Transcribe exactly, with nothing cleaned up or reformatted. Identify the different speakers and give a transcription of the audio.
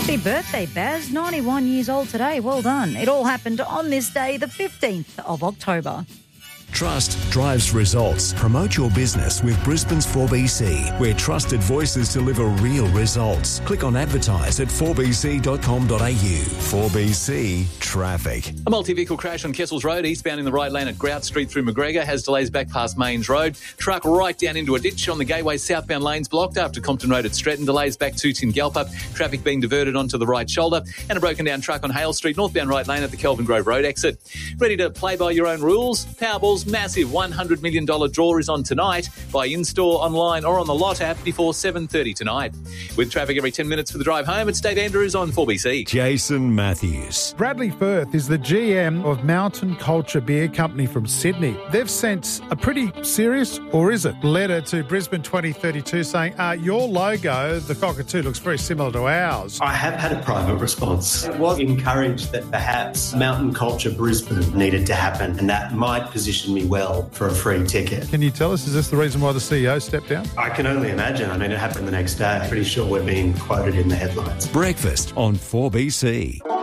Speaker 1: Happy birthday, Baz. ninety-one years old today. Well done. It all happened on this day, the fifteenth of October.
Speaker 2: Trust drives results. Promote your business with Brisbane's four B C, where trusted voices deliver real results. Click on advertise at four b c dot com dot a u. four B C Traffic.
Speaker 3: A multi-vehicle crash on Kessels Road, eastbound in the right lane at Grout Street through McGregor, has delays back past Mains Road. Truck right down into a ditch on the Gateway southbound lanes blocked after Compton Road at Stretton. Delays back to Tingalpa. Traffic being diverted onto the right shoulder. And a broken down truck on Hale Street, northbound right lane at the Kelvin Grove Road exit. Ready to play by your own rules? Powerball's massive one hundred million dollars draw is on tonight. Buy in-store, online or on the Lot app before seven thirty tonight. With traffic every ten minutes for the drive home, it's Dave Andrews on four B C.
Speaker 2: Jason Matthews.
Speaker 4: Bradley Firth is the G M of Mountain Culture Beer Company from Sydney. They've sent a pretty serious, or is it, letter to Brisbane twenty thirty-two saying, uh, your logo, the cockatoo, looks very similar to ours.
Speaker 5: I have had a private response. It was encouraged that perhaps Mountain Culture Brisbane needed to happen, and that might position me well for a free ticket.
Speaker 4: Can you tell us, is this the reason why the C E O stepped down?
Speaker 5: I can only imagine. I mean, it happened the next day. Pretty sure we're being quoted in the headlines.
Speaker 2: Breakfast on four B C.